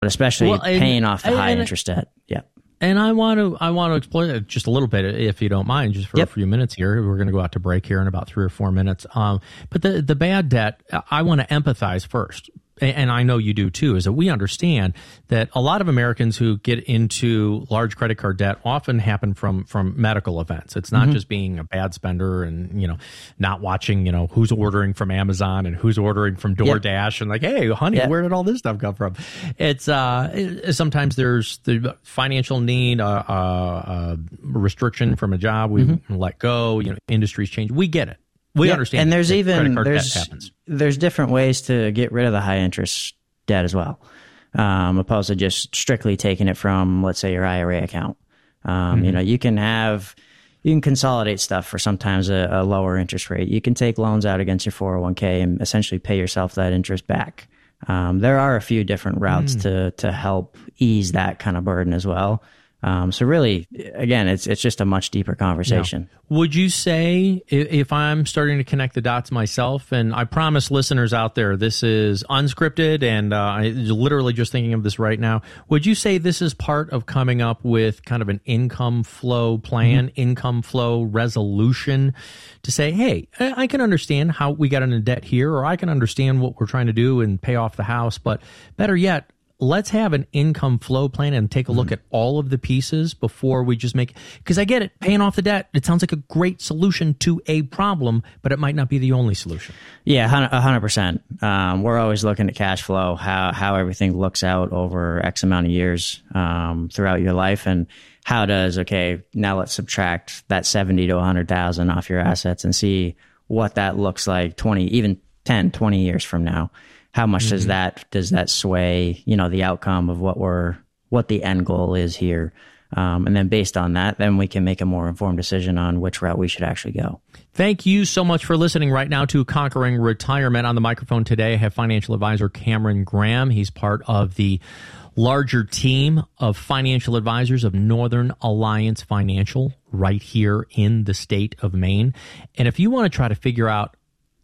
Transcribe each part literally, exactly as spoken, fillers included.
especially well, and, paying off the and, high and, interest debt. Yeah. And I want to I want to explore that just a little bit, if you don't mind, just for yep. a few minutes here. We're going to go out to break here in about three or four minutes. Um, but the the bad debt, I want to empathize first. And I know you do too, is that we understand that a lot of Americans who get into large credit card debt often happen from from medical events. It's not mm-hmm. just being a bad spender and, you know, not watching, you know, who's ordering from Amazon and who's ordering from DoorDash yep. and like, hey, honey, yep. where did all this stuff come from? It's uh, it, sometimes there's the financial need, a uh, uh, uh, restriction from a job we mm-hmm. let go, you know, industries change. We get it. We yeah, understand. And there's even there's there's different ways to get rid of the high interest debt as well, um, opposed to just strictly taking it from, let's say, your I R A account. Um, mm-hmm. You know, you can have you can consolidate stuff for sometimes a, a lower interest rate. You can take loans out against your four oh one k and essentially pay yourself that interest back. Um, there are a few different routes mm. to to help ease that kind of burden as well. Um, so really, again, it's it's just a much deeper conversation. Now, would you say, if I'm starting to connect the dots myself, and I promise listeners out there, this is unscripted and uh, I'm literally just thinking of this right now, would you say this is part of coming up with kind of an income flow plan, mm-hmm. income flow resolution to say, hey, I can understand how we got into debt here, or I can understand what we're trying to do and pay off the house, but better yet, let's have an income flow plan and take a look mm. at all of the pieces before we just make, because I get it, paying off the debt, it sounds like a great solution to a problem, but it might not be the only solution. Yeah, a hundred percent. Um, we're always looking at cash flow, how, how everything looks out over X amount of years um, throughout your life. And how does, okay, now let's subtract that seventy to a hundred thousand off your assets and see what that looks like twenty, even ten, twenty years from now. How much mm-hmm. does that does that sway, you know, the outcome of what we're what the end goal is here, um, and then based on that, then we can make a more informed decision on which route we should actually go. Thank you so much for listening right now to Conquering Retirement. On the microphone today, I have financial advisor Cameron Graham. He's part of the larger team of financial advisors of Northern Alliance Financial right here in the state of Maine. And if you want to try to figure out,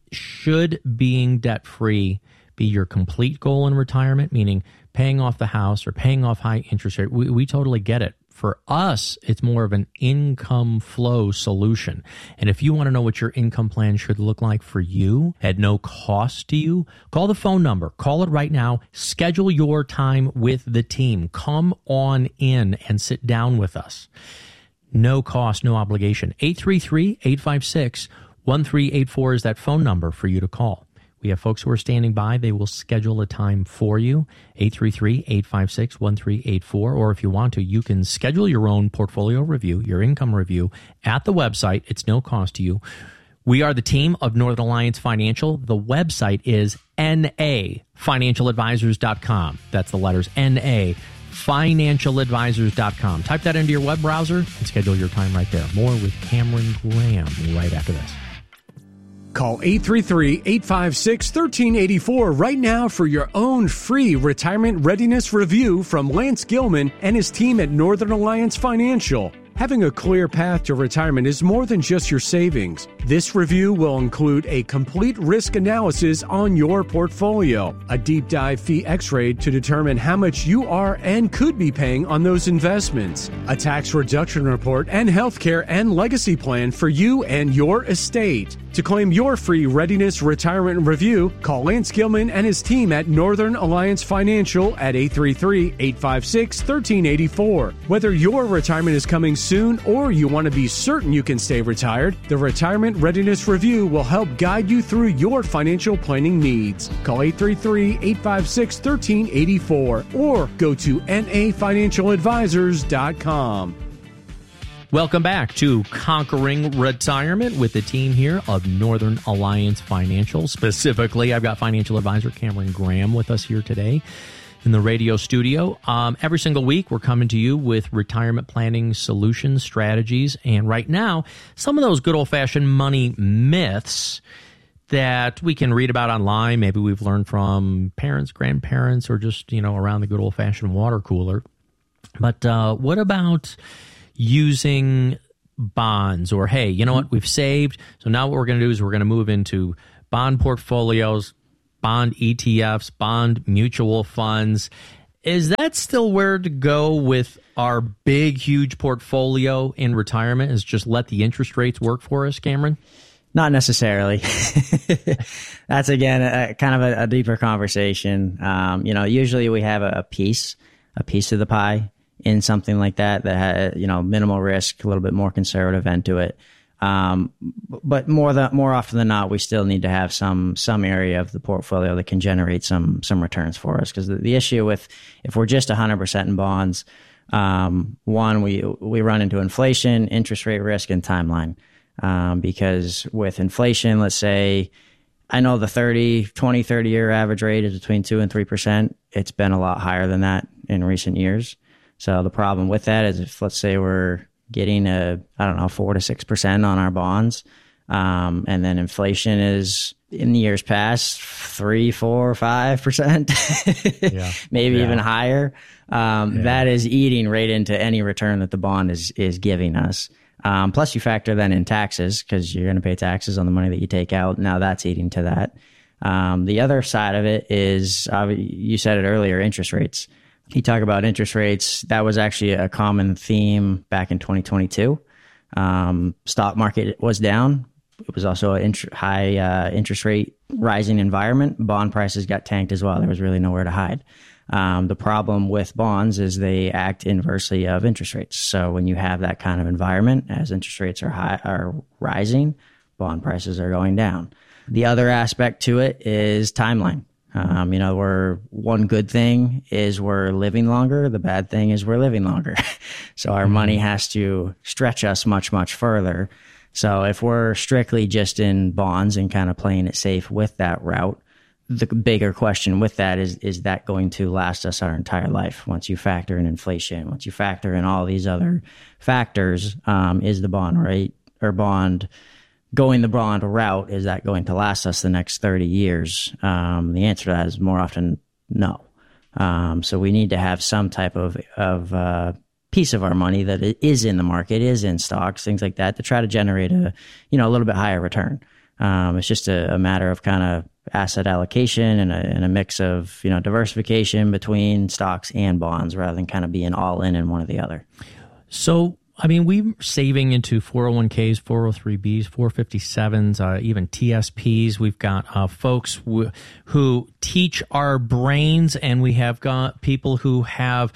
should being debt free be your complete goal in retirement, meaning paying off the house or paying off high interest rate, we, we totally get it. For us, it's more of an income flow solution. And if you want to know what your income plan should look like for you at no cost to you, call the phone number. Call it right now. Schedule your time with the team. Come on in and sit down with us. No cost, no obligation. eight three three, eight five six, one three eight four is that phone number for you to call. We have folks who are standing by. They will schedule a time for you, eight three three, eight five six, one three eight four. Or if you want to, you can schedule your own portfolio review, your income review at the website. It's no cost to you. We are the team of Northern Alliance Financial. The website is N A financial advisors dot com. That's the letters N A financial advisors dot com. Type that into your web browser and schedule your time right there. More with Cameron Graham right after this. Call eight three three, eight five six, one three eight four right now for your own free retirement readiness review from Lance Gilman and his team at Northern Alliance Financial. Having a clear path to retirement is more than just your savings. This review will include a complete risk analysis on your portfolio, a deep dive fee x-ray to determine how much you are and could be paying on those investments, a tax reduction report, and healthcare and legacy plan for you and your estate. To claim your free Readiness Retirement Review, call Lance Gilman and his team at Northern Alliance Financial at eight three three, eight five six, one three eight four. Whether your retirement is coming soon or you want to be certain you can stay retired, the Retirement Readiness Review will help guide you through your financial planning needs. Call eight three three, eight five six, one three eight four or go to N A financial advisors dot com. Welcome back to Conquering Retirement with the team here of Northern Alliance Financial. Specifically, I've got financial advisor Cameron Graham with us here today in the radio studio. Um, every single week, we're coming to you with retirement planning solutions, strategies, and right now, some of those good old-fashioned money myths that we can read about online. Maybe we've learned from parents, grandparents, or just, you know, around the good old-fashioned water cooler. But uh, what about using bonds, or, hey, you know what, we've saved, so now what we're going to do is we're going to move into bond portfolios, bond E T Fs, bond mutual funds. Is that still where to go with our big, huge portfolio in retirement, is just let the interest rates work for us, Cameron? Not necessarily. That's, again, a, kind of a, a deeper conversation. Um, you know, usually we have a, a piece, a piece of the pie in something like that, that has, you know, minimal risk, a little bit more conservative end to it. Um, but more than, more often than not, we still need to have some, some area of the portfolio that can generate some, some returns for us. Cause the, the issue with, if we're just a hundred percent in bonds, um, one, we, we run into inflation, interest rate risk, and timeline. Um, because with inflation, let's say, I know the thirty, twenty, thirty year average rate is between two and three percent. It's been a lot higher than that in recent years. So the problem with that is if, let's say, we're getting a, I don't know, four to six percent on our bonds. Um, and then inflation is in the years past, three, four, five percent, yeah. maybe yeah. even higher. Um, yeah. That is eating right into any return that the bond is, is giving us. Um, plus you factor then in taxes, because you're going to pay taxes on the money that you take out. Now that's eating to that. Um, the other side of it is, uh, you said it earlier, interest rates. You talk about interest rates. That was actually a common theme back in twenty twenty-two. Um, stock market was down. It was also an int- high uh, interest rate rising environment. Bond prices got tanked as well. There was really nowhere to hide. Um, the problem with bonds is they act inversely of interest rates. So when you have that kind of environment, as interest rates are high, are rising, bond prices are going down. The other aspect to it is timeline. Um, you know, we're, one good thing is we're living longer. The bad thing is we're living longer. So our money has to stretch us much, much further. So if we're strictly just in bonds and kind of playing it safe with that route, the bigger question with that is, is that going to last us our entire life? Once you factor in inflation, once you factor in all these other factors, um, is the bond rate or bond going the bond route, is that going to last us the next thirty years? Um, the answer to that is more often no. Um, so we need to have some type of, of, uh, piece of our money that is in the market, is in stocks, things like that, to try to generate a, you know, a little bit higher return. Um, it's just a, a matter of kind of asset allocation and a, and a mix of, you know, diversification between stocks and bonds rather than kind of being all in in one or the other. So, I mean, we're saving into four oh one k's, four oh three b's, four fifty-sevens, uh, even T S Ps. We've got uh, folks w- who teach our brains, and we have got people who have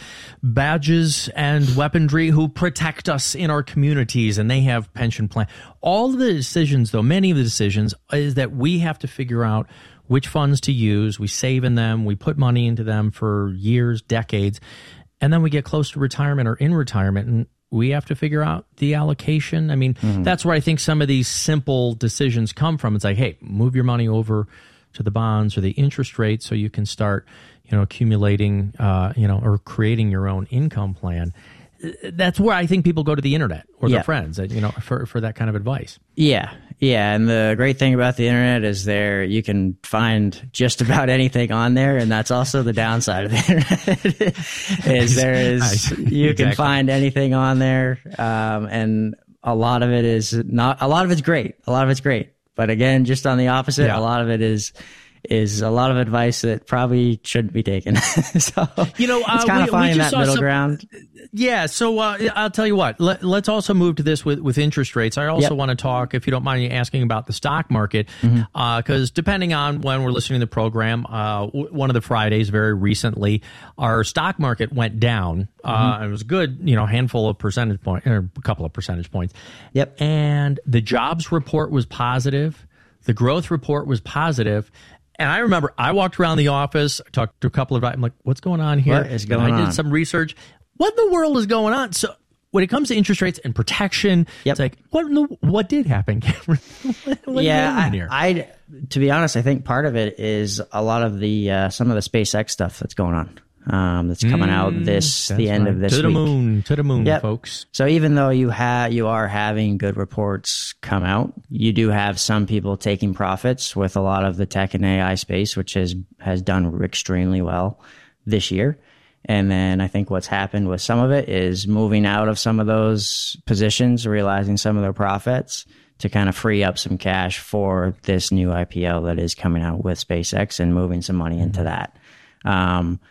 badges and weaponry who protect us in our communities, and they have pension plan. All of the decisions, though, many of the decisions, is that we have to figure out which funds to use. We save in them. We put money into them for years, decades, and then we get close to retirement or in retirement, and we have to figure out the allocation. I mean, mm-hmm. that's where I think some of these simple decisions come from. It's like, hey, move your money over to the bonds or the interest rate so you can start, you know, accumulating, uh, you know, or creating your own income plan. That's where I think people go to the internet or yeah. their friends, you know, for, for that kind of advice. Yeah. Yeah. And the great thing about the internet is there, you can find just about anything on there. And that's also the downside of the internet is there is, nice. you exactly. can find anything on there. Um, and a lot of it is not, a lot of it's great. A lot of it's great. But again, just on the opposite, yeah. a lot of it is, is a lot of advice that probably shouldn't be taken. So, you know, uh, it's kind we, of finding that middle some, ground. Yeah. So, uh, I'll tell you what, let, let's also move to this with, with interest rates. I also yep. want to talk, if you don't mind me asking, about the stock market. Mm-hmm. Uh, cause depending on when we're listening to the program, uh, w- one of the Fridays very recently, our stock market went down. Uh, mm-hmm. It was a good, you know, handful of percentage points, or a couple of percentage points. Yep. And the jobs report was positive. The growth report was positive. And I remember I walked around the office, talked to a couple of, I'm like, what's going on here? What is going and I on? did some research. What in the world is going on? So when it comes to interest rates and protection, yep. it's like, what in the, what did happen, Cameron? what, what yeah, I, here? I, to be honest, I think part of it is a lot of the, uh, some of the SpaceX stuff that's going on. Um, that's coming mm, out this, the end right. of this week. To the week. moon, to the moon, yep. folks. So even though you have, you are having good reports come out, you do have some people taking profits with a lot of the tech and A I space, which has, has done extremely well this year. And then I think what's happened with some of it is moving out of some of those positions, realizing some of their profits to kind of free up some cash for this new I P O that is coming out with SpaceX and moving some money into that. Um,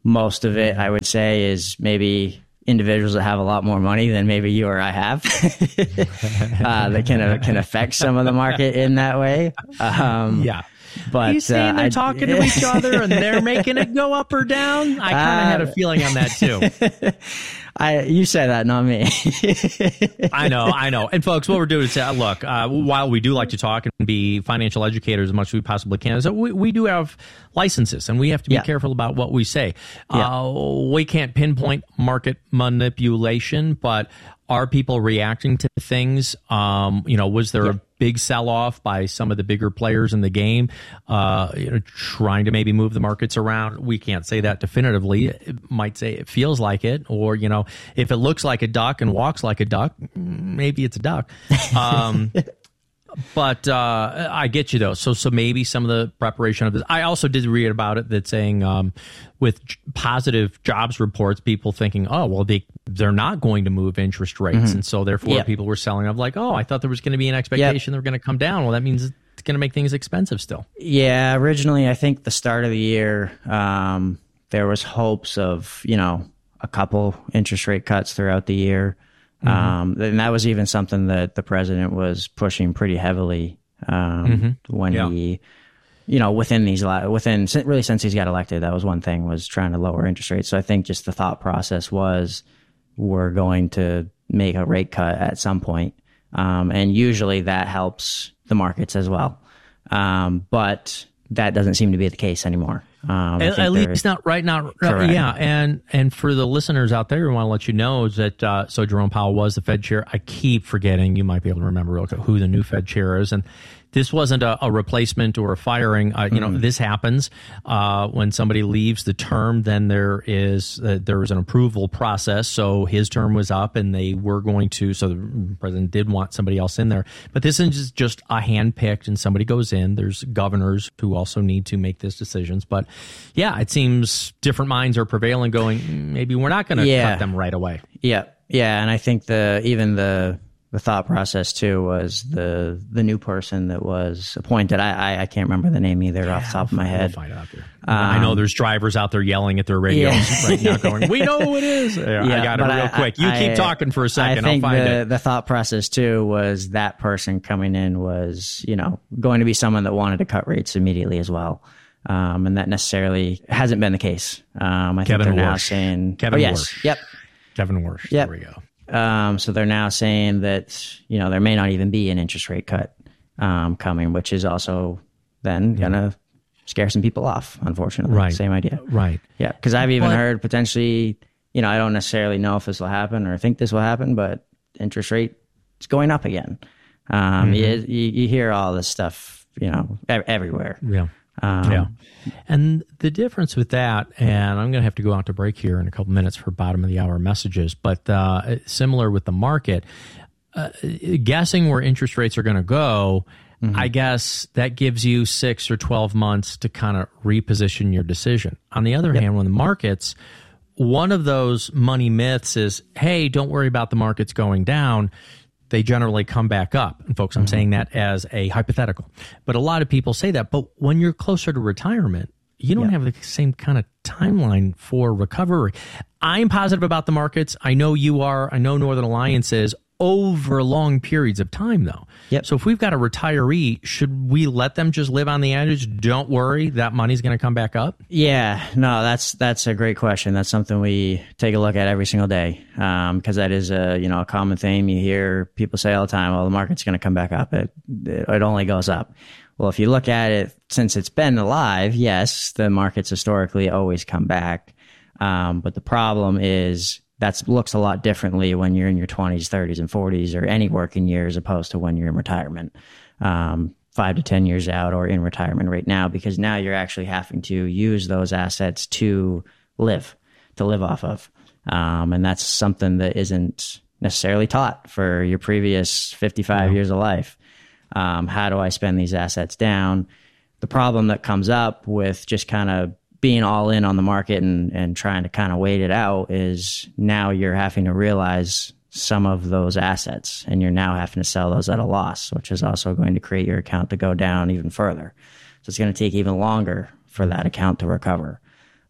most of it, I would say, is maybe individuals that have a lot more money than maybe you or I have uh, that can uh, can affect some of the market in that way. Um, yeah. But you saying uh, they're I, talking to each other and they're making it go up or down? I kind of uh, had a feeling on that too. I you said that, not me. I know, I know. And folks, what we're doing is, uh, look, uh, while we do like to talk and be financial educators as much as we possibly can, so we, we do have licenses and we have to be yeah. careful about what we say. Yeah. Uh, we can't pinpoint market manipulation, but are people reacting to things? Um, you know, was there yeah. a big sell-off by some of the bigger players in the game, uh, you know, trying to maybe move the markets around? We can't say that definitively. It might say it feels like it, or, you know, if it looks like a duck and walks like a duck, maybe it's a duck. Um, but uh, I get you, though. So so maybe some of the preparation of this. I also did read about it that saying um, with positive jobs reports, people thinking, oh, well, they, they're not going to move interest rates. Mm-hmm. And so therefore yep. people were selling of like, oh, I thought there was going to be an expectation yep. they're going to come down. Well, that means it's going to make things expensive still. Yeah, originally, I think the start of the year, um, there was hopes of, you know, a couple interest rate cuts throughout the year. Mm-hmm. Um, and that was even something that the president was pushing pretty heavily um, mm-hmm. when yeah. he, you know, within these, within really since he's got elected, that was one thing, was trying to lower interest rates. So I think just the thought process was we're going to make a rate cut at some point. Um, and usually that helps the markets as well. Um, but that doesn't seem to be the case anymore. Um, at, at least not right now. Uh, yeah. And, and for the listeners out there, we want to let you know is that, uh, so Jerome Powell was the Fed chair. I keep forgetting, you might be able to remember real quick who the new Fed chair is. And this wasn't a, a replacement or a firing. Uh, you mm-hmm. know, this happens uh, when somebody leaves the term. Then there is uh, there is an approval process. So his term was up, and they were going to. So the president did want somebody else in there. But this is just a handpicked, and somebody goes in. There's governors who also need to make these decisions. But yeah, it seems different minds are prevailing. Going, maybe we're not going to yeah. cut them right away. Yeah, yeah, and I think the even the. The thought process, too, was the the new person that was appointed. I I, I can't remember the name either yeah, off the top of my head. We'll find out there. Um, I know there's drivers out there yelling at their radios yeah. right now going, we know who it is. Yeah, yeah, I got it real I, quick. You I, keep talking for a second. I think I'll find the, it. The thought process, too, was that person coming in was, you know, going to be someone that wanted to cut rates immediately as well. Um, and that necessarily hasn't been the case. Um, I Kevin think they're Warsh. now saying... Kevin oh, yes. Warsh. Yep. Kevin Warsh. Yep. There we go. Um, so they're now saying that, you know, there may not even be an interest rate cut um, coming, which is also then yeah. going to scare some people off, unfortunately. Right. Same idea. Right. Yeah. Because I've even but, heard potentially, you know, I don't necessarily know if this will happen or think this will happen, but interest rate is going up again. Um, mm-hmm. you, you hear all this stuff, you know, everywhere. Yeah. Um, yeah. And the difference with that, and I'm going to have to go out to break here in a couple minutes for bottom of the hour messages, but uh, similar with the market, uh, guessing where interest rates are going to go, mm-hmm. I guess that gives you six or twelve months to kind of reposition your decision. On the other yep. hand, when the markets, one of those money myths is, hey, don't worry about the markets going down. They generally come back up. And folks, I'm mm-hmm. saying that as a hypothetical. But a lot of people say that. But when you're closer to retirement, you don't yeah. have the same kind of timeline for recovery. I'm positive about the markets. I know you are. I know Northern Alliance is. Over long periods of time, though. Yep. So if we've got a retiree, should we let them just live on the edge? Don't worry, that money's going to come back up? Yeah, no, that's that's a great question. That's something we take a look at every single day, um, because that is a you know a common theme. You hear people say all the time, well, the market's going to come back up. It, it only goes up. Well, if you look at it, since it's been alive, yes, the markets historically always come back. Um, but the problem is, that looks a lot differently when you're in your twenties, thirties, and forties, or any working year, as opposed to when you're in retirement, um, five to ten years out, or in retirement right now, because now you're actually having to use those assets to live, to live off of. Um, and that's something that isn't necessarily taught for your previous fifty-five yeah. years of life. Um, how do I spend these assets down? The problem that comes up with just kind of being all in on the market and, and trying to kind of wait it out is now you're having to realize some of those assets, and you're now having to sell those at a loss, which is also going to create your account to go down even further. So it's going to take even longer for that account to recover.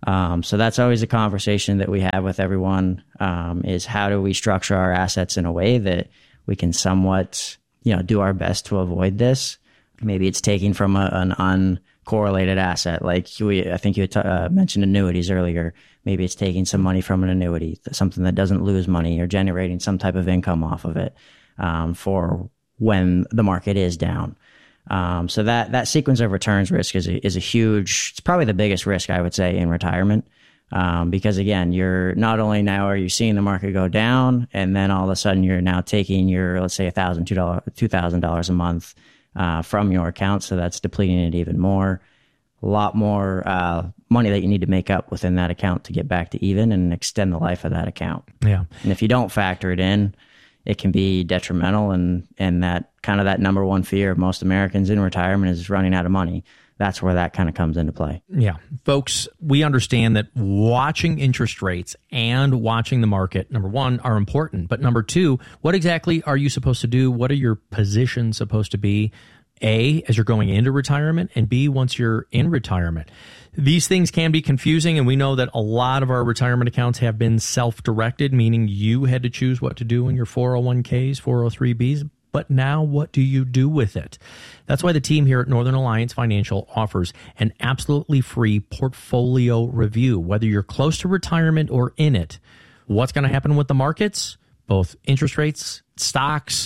Um, so that's always a conversation that we have with everyone, um, is how do we structure our assets in a way that we can somewhat, you know, do our best to avoid this. Maybe it's taking from a, an uncorrelated asset. Like we, I think you had t- uh, mentioned annuities earlier. Maybe it's taking some money from an annuity, something that doesn't lose money, or generating some type of income off of it, um, for when the market is down. Um, so that, that sequence of returns risk is a, is a huge, it's probably the biggest risk I would say in retirement. Um, because again, you're not only now are you seeing the market go down, and then all of a sudden you're now taking your, let's say a thousand, two dollars, two thousand dollars a month, uh, from your account. So that's depleting it even more. A lot more, uh, money that you need to make up within that account to get back to even and extend the life of that account. Yeah. And if you don't factor it in, it can be detrimental, and, and that kind of that number one fear of most Americans in retirement is running out of money. That's where that kind of comes into play. Yeah. Folks, we understand that watching interest rates and watching the market, number one, are important. But number two, what exactly are you supposed to do? What are your positions supposed to be? A, as you're going into retirement, and B, once you're in retirement. These things can be confusing, and we know that a lot of our retirement accounts have been self-directed, meaning you had to choose what to do in your four oh one k's, four oh three b's. But now what do you do with it? That's why the team here at Northern Alliance Financial offers an absolutely free portfolio review. Whether you're close to retirement or in it, what's going to happen with the markets, both interest rates, stocks,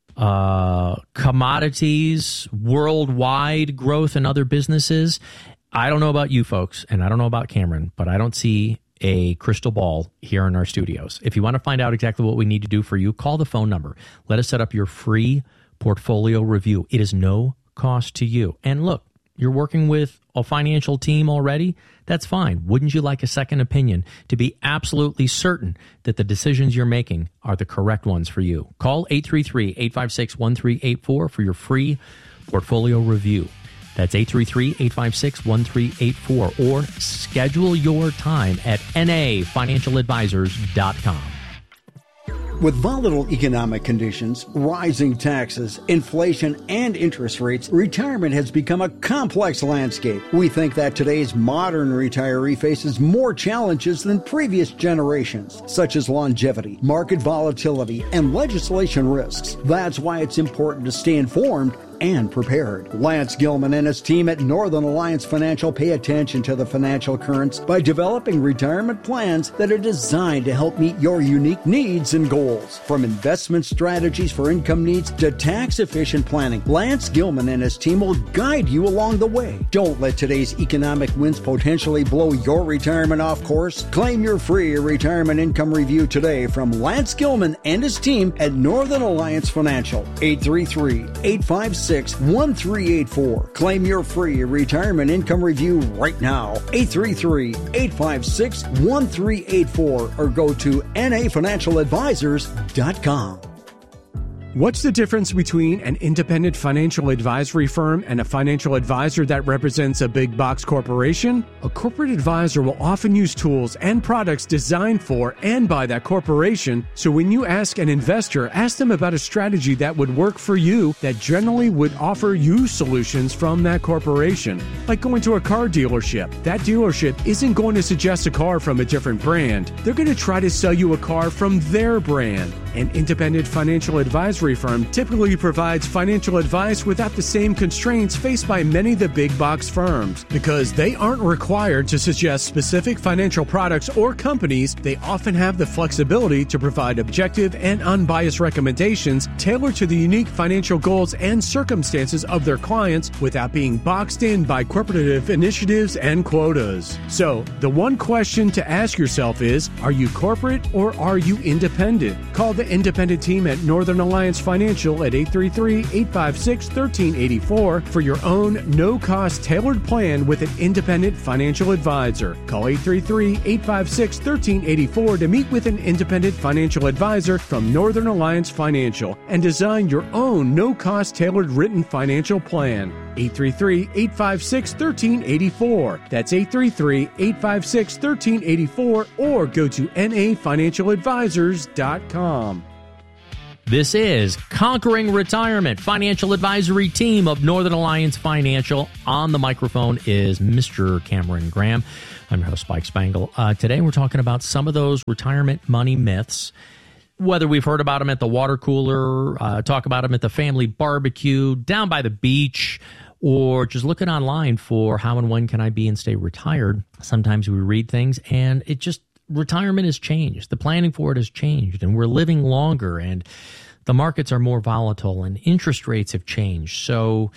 uh, commodities, worldwide growth in other businesses. I don't know about you folks, and I don't know about Cameron, but I don't see a crystal ball here in our studios. If you want to find out exactly what we need to do for you, call the phone number. Let us set up your free portfolio review. It is no cost to you. And look, you're working with a financial team already. That's fine. Wouldn't you like a second opinion to be absolutely certain that the decisions you're making are the correct ones for you? Call eight three three, eight five six, one three eight four for your free portfolio review. That's eight three three, eight five six, one three eight four, or schedule your time at N A financial advisors dot com. With volatile economic conditions, rising taxes, inflation, and interest rates, retirement has become a complex landscape. We think that today's modern retiree faces more challenges than previous generations, such as longevity, market volatility, and legislation risks. That's why it's important to stay informed and prepared. Lance Gilman and his team at Northern Alliance Financial pay attention to the financial currents by developing retirement plans that are designed to help meet your unique needs and goals. From investment strategies for income needs to tax-efficient planning, Lance Gilman and his team will guide you along the way. Don't let today's economic winds potentially blow your retirement off course. Claim your free retirement income review today from Lance Gilman and his team at Northern Alliance Financial. eight three three, eight five six, one three eight four. Claim your free retirement income review right now. eight three three, eight five six, one three eight four or go to N A financial advisors dot com. What's the difference between an independent financial advisory firm and a financial advisor that represents a big box corporation? A corporate advisor will often use tools and products designed for and by that corporation, so when you ask an investor, ask them about a strategy that would work for you that generally would offer you solutions from that corporation. Like going to a car dealership. That dealership isn't going to suggest a car from a different brand. They're going to try to sell you a car from their brand. An independent financial advisory firm typically provides financial advice without the same constraints faced by many of the big box firms. Because they aren't required to suggest specific financial products or companies, they often have the flexibility to provide objective and unbiased recommendations tailored to the unique financial goals and circumstances of their clients without being boxed in by corporative initiatives and quotas. So, the one question to ask yourself is, are you corporate or are you independent? Call the independent team at Northern Alliance Financial at eight three three, eight five six, one three eight four for your own no-cost tailored plan with an independent financial advisor. Call eight three three, eight five six, one three eight four to meet with an independent financial advisor from Northern Alliance Financial and design your own no-cost tailored written financial plan. eight three three, eight five six, one three eight four. That's eight three three, eight five six, one three eight four or go to N A financial advisors dot com. This is Conquering Retirement, financial advisory team of Northern Alliance Financial. On the microphone is Mister Cameron Graham. I'm your host, Spike Spangle. Uh, today we're talking about some of those retirement money myths, whether we've heard about them at the water cooler, uh, talk about them at the family barbecue, down by the beach, or just looking online for how and when can I be and stay retired. Sometimes we read things and it just, retirement has changed. The planning for it has changed, and we're living longer, and the markets are more volatile, and interest rates have changed. So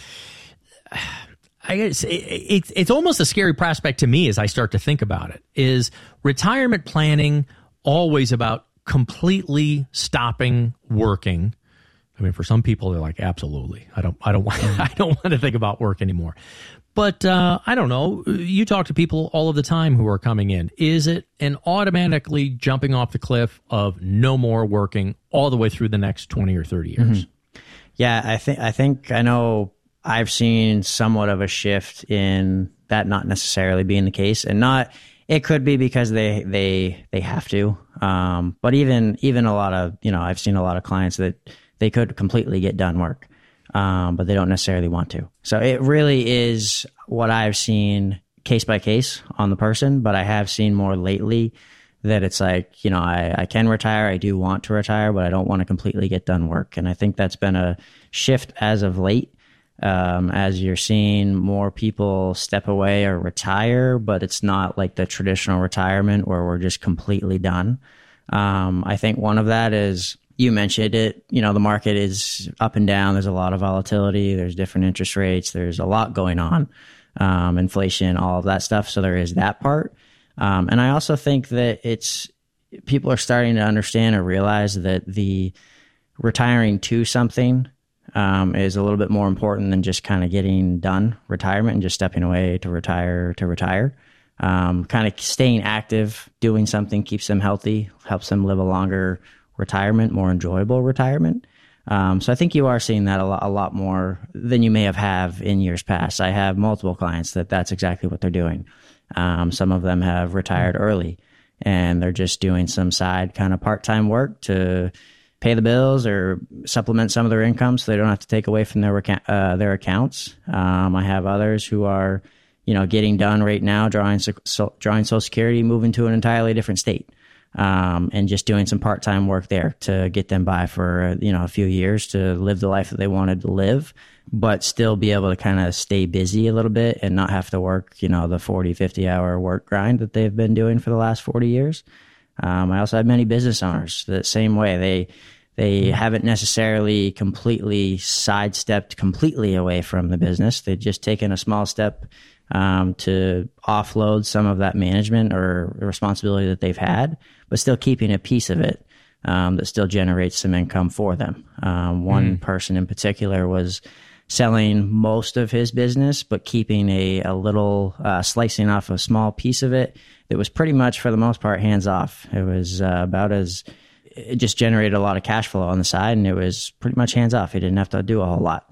I guess it, it, it's almost a scary prospect to me as I start to think about it. Is retirement planning always about completely stopping working? I mean, for some people, they're like, absolutely. I don't, I don't want, I don't want to think about work anymore. But uh, I don't know. You talk to people all of the time who are coming in. Is it an automatically jumping off the cliff of no more working all the way through the next twenty or thirty years? Mm-hmm. Yeah, I think I think I know. I've seen somewhat of a shift in that not necessarily being the case, and not. It could be because they they they have to. Um, but even even a lot of you know, I've seen a lot of clients that they could completely get done work. Um, but they don't necessarily want to. So it really is what I've seen case by case on the person, but I have seen more lately that it's like, you know, I, I can retire, I do want to retire, but I don't want to completely get done work. And I think that's been a shift as of late, um, as you're seeing more people step away or retire, but it's not like the traditional retirement where we're just completely done. Um, I think one of that is, you mentioned it, you know, the market is up and down. There's a lot of volatility. There's different interest rates. There's a lot going on, um, inflation, all of that stuff. So there is that part. Um, and I also think that it's, people are starting to understand or realize that the retiring to something um, is a little bit more important than just kind of getting done retirement and just stepping away to retire to retire. Um, kind of staying active, doing something keeps them healthy, helps them live a longer retirement, more enjoyable retirement. Um, so I think you are seeing that a lot, a lot more than you may have have in years past. I have multiple clients that that's exactly what they're doing. Um, some of them have retired early and they're just doing some side kind of part-time work to pay the bills or supplement some of their income so they don't have to take away from their, uh, their accounts. Um, I have others who are, you know, getting done right now, drawing, so, drawing Social Security, moving to an entirely different state. Um, and just doing some part-time work there to get them by for, you know, a few years to live the life that they wanted to live, but still be able to kind of stay busy a little bit and not have to work, you know, the forty, fifty hour work grind that they've been doing for the last forty years. Um, I also have many business owners the same way. They, they haven't necessarily completely sidestepped completely away from the business. They've just taken a small step Um, to offload some of that management or responsibility that they've had, but still keeping a piece of it um, that still generates some income for them. Um, one mm. person in particular was selling most of his business, but keeping a, a little, uh, slicing off a small piece of it that was pretty much, for the most part, hands off. It was uh, about as, it just generated a lot of cash flow on the side, and it was pretty much hands off. He didn't have to do a whole lot.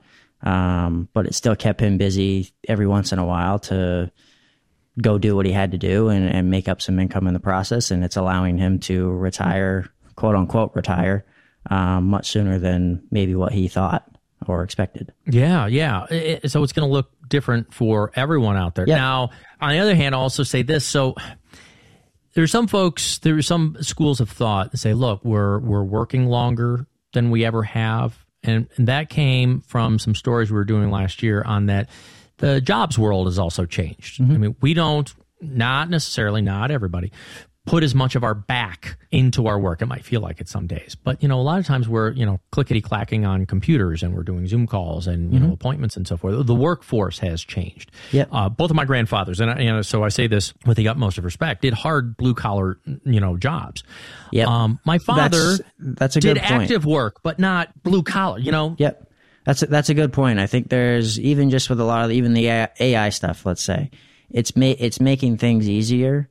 Um, but it still kept him busy every once in a while to go do what he had to do and, and make up some income in the process. And it's allowing him to retire, quote unquote, retire, um, much sooner than maybe what he thought or expected. Yeah. Yeah. It, so it's going to look different for everyone out there. Yeah. Now, on the other hand, I'll also say this. So there's some folks, there are some schools of thought that say, look, we're, we're working longer than we ever have. And, and that came from some stories we were doing last year on that the jobs world has also changed. Mm-hmm. I mean, we don't, not necessarily, not everybody, put as much of our back into our work. It might feel like it some days. But, you know, a lot of times we're, you know, clickety-clacking on computers and we're doing Zoom calls and, you mm-hmm. know, appointments and so forth. The workforce has changed. Yep. Uh, both of my grandfathers, and, you know, so I say this with the utmost of respect, did hard blue-collar, you know, jobs. Yep. Um, my father that's, that's a good did point. active work, but not blue-collar, you know. Yep. That's a, that's a good point. I think there's, even just with a lot of, even the A I stuff, let's say, it's ma- it's making things easier.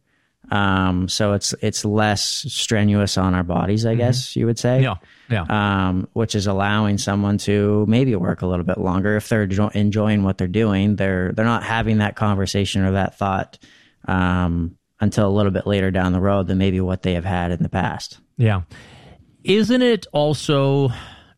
Um, so it's, it's less strenuous on our bodies, I mm-hmm. guess you would say. Yeah. Yeah. Um, which is allowing someone to maybe work a little bit longer if they're jo- enjoying what they're doing. They're, they're not having that conversation or that thought, um, until a little bit later down the road than maybe what they have had in the past. Yeah. Isn't it also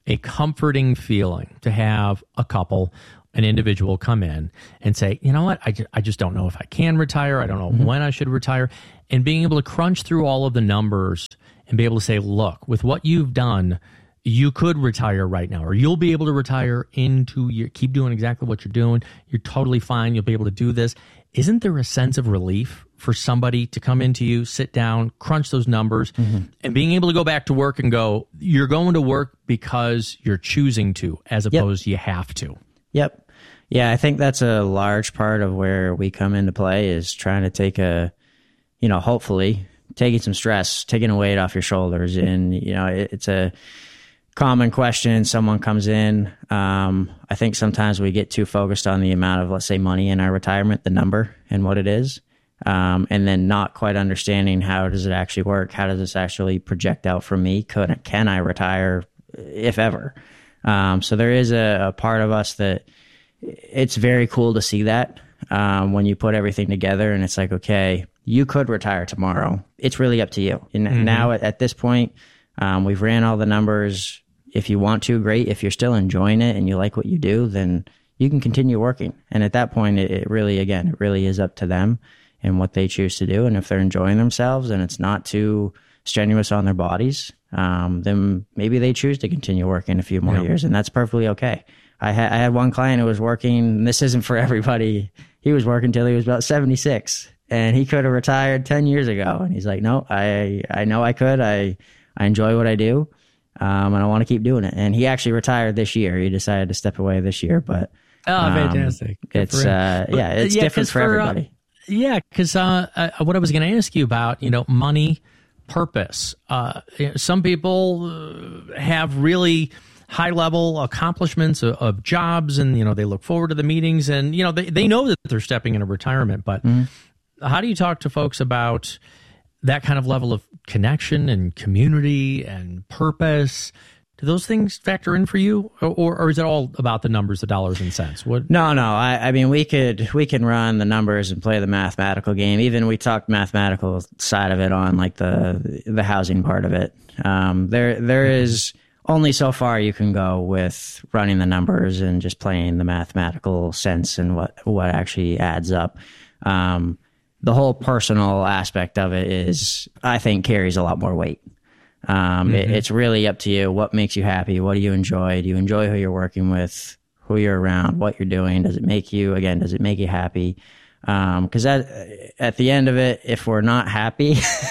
a comforting feeling to have a couple, an individual come in and say, you know what, I just, I just don't know if I can retire. I don't know mm-hmm. when I should retire. And being able to crunch through all of the numbers and be able to say, look, with what you've done, you could retire right now, or you'll be able to retire into your, keep doing exactly what you're doing. You're totally fine. You'll be able to do this. Isn't there a sense of relief for somebody to come into you, sit down, crunch those numbers, mm-hmm. and being able to go back to work and go, you're going to work because you're choosing to, as opposed to yep. you have to? Yep. Yeah, I think that's a large part of where we come into play, is trying to take a, you know, hopefully taking some stress, taking a weight off your shoulders. And, you know, it, it's a common question. Someone comes in. Um, I think sometimes we get too focused on the amount of, let's say, money in our retirement, the number and what it is, um, and then not quite understanding how does it actually work? How does this actually project out for me? Could, can I retire, if ever? Um, so there is a, a part of us that it's very cool to see that um, when you put everything together and it's like, okay, you could retire tomorrow. It's really up to you. And mm-hmm. now at, at this point, um, we've ran all the numbers. If you want to, great. If you're still enjoying it and you like what you do, then you can continue working. And at that point, it, it really, again, it really is up to them and what they choose to do. And if they're enjoying themselves and it's not too strenuous on their bodies, um, then maybe they choose to continue working a few more yeah. years. And that's perfectly okay. I, ha- I had one client who was working, and this isn't for everybody. He was working till he was about seventy-six, and he could have retired ten years ago. And he's like, no, I, I know I could. I, I enjoy what I do. Um, and I want to keep doing it. And he actually retired this year. He decided to step away this year, but oh, um, fantastic! Good it's uh, yeah, it's yeah, different for, for everybody. Uh, yeah, because uh, uh, what I was going to ask you about, you know, money, purpose. Uh, some people uh, have really high level accomplishments of, of jobs, and you know they look forward to the meetings, and you know they they know that they're stepping into retirement. But mm-hmm. how do you talk to folks about that kind of level of connection and community and purpose? Do those things factor in for you, or, or is it all about the numbers, the dollars and cents? What? No, no. I, I mean, we could we can run the numbers and play the mathematical game. Even we talked mathematical side of it on like the the housing part of it. Um, there there mm-hmm. is only so far you can go with running the numbers and just playing the mathematical sense and what what actually adds up. Um, The whole personal aspect of it is, I think, carries a lot more weight. Um, mm-hmm. it, it's really up to you. What makes you happy? What do you enjoy? Do you enjoy who you're working with, who you're around, what you're doing? Does it make you, again, does it make you happy? Because um, at, at the end of it, if we're not happy,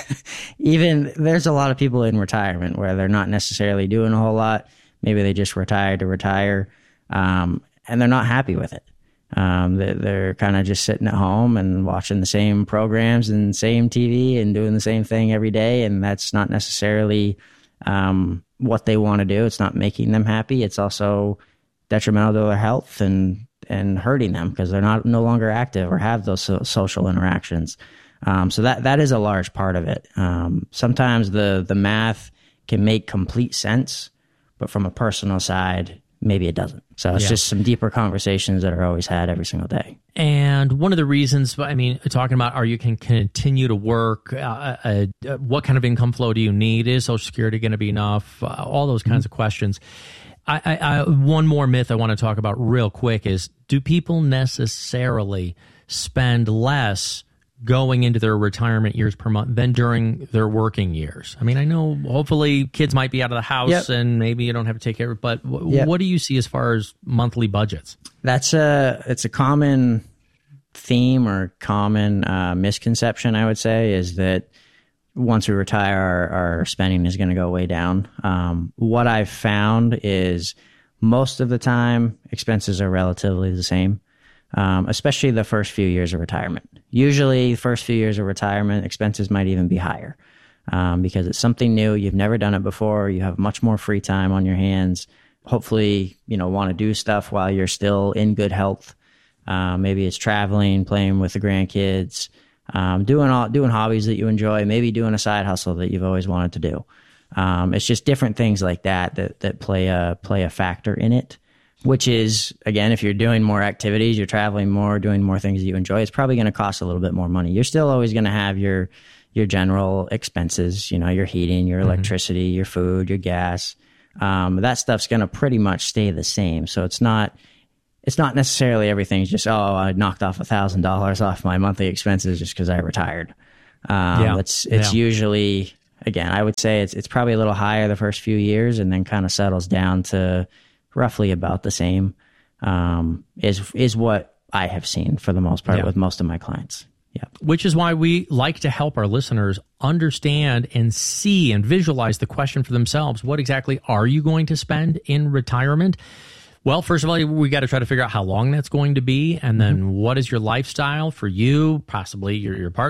even there's a lot of people in retirement where they're not necessarily doing a whole lot. Maybe they just retired to retire, um, and they're not happy with it. Um, they're, they're kind of just sitting at home and watching the same programs and same T V and doing the same thing every day. And that's not necessarily um, what they want to do. It's not making them happy. It's also detrimental to their health and, and hurting them because they're not no longer active or have those so, social interactions. Um, so that, that is a large part of it. Um, sometimes the, the math can make complete sense, but from a personal side, maybe it doesn't. So it's yeah. just some deeper conversations that are always had every single day. And one of the reasons, I mean, talking about are you can continue to work, uh, uh, what kind of income flow do you need? Is Social Security going to be enough? Uh, all those kinds mm-hmm. of questions. I, I, I, one more myth I want to talk about real quick is, do people necessarily spend less going into their retirement years per month than during their working years? I mean, I know hopefully kids might be out of the house yep. and maybe you don't have to take care of it, but w- yep. what do you see as far as monthly budgets? That's a, it's a common theme or common uh, misconception, I would say, is that once we retire, our, our spending is going to go way down. Um, what I've found is most of the time expenses are relatively the same. Um, especially the first few years of retirement. Usually the first few years of retirement, expenses might even be higher um, because it's something new. You've never done it before. You have much more free time on your hands. Hopefully, you know, want to do stuff while you're still in good health. Uh, maybe it's traveling, playing with the grandkids, um, doing all, doing hobbies that you enjoy, maybe doing a side hustle that you've always wanted to do. Um, it's just different things like that that, that play a, play a factor in it. Which is, again, if you're doing more activities, you're traveling more, doing more things that you enjoy, it's probably going to cost a little bit more money. You're still always going to have your your general expenses, you know, your heating, your electricity, mm-hmm. your food, your gas. um, that stuff's going to pretty much stay the same. So it's not it's not necessarily everything's just, oh, I knocked off one thousand dollars off my monthly expenses just because I retired. Um, yeah. It's it's yeah. usually, again, I would say it's it's probably a little higher the first few years and then kind of settles down to roughly about the same, um, is is what I have seen for the most part yeah. with most of my clients. Yeah. Which is why we like to help our listeners understand and see and visualize the question for themselves. What exactly are you going to spend in retirement? Well, first of all, we got to try to figure out how long that's going to be. And then mm-hmm. what is your lifestyle for you, possibly your, your partner?